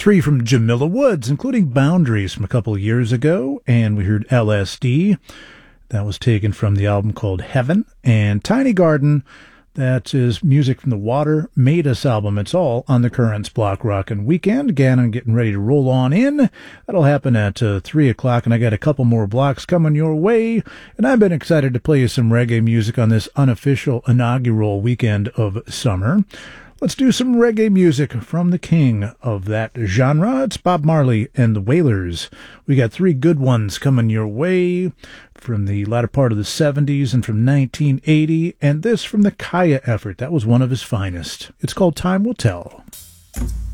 Three from Jamila Woods, including Boundaries from a couple of years ago, and we heard LSD. That was taken from the album called Heaven. And Tiny Garden, that is music from the Water Made Us album. It's all on the Currents Block Rockin' Weekend. Again, I'm getting ready to roll on in. That'll happen at 3 o'clock, and I got a couple more blocks coming your way. And I've been excited to play you some reggae music on this unofficial inaugural weekend of summer. Let's do some reggae music from the king of that genre. It's Bob Marley and the Wailers. We got three good ones coming your way from the latter part of the 70s and from 1980, and this from the Kaya effort. That was one of his finest. It's called Time Will Tell.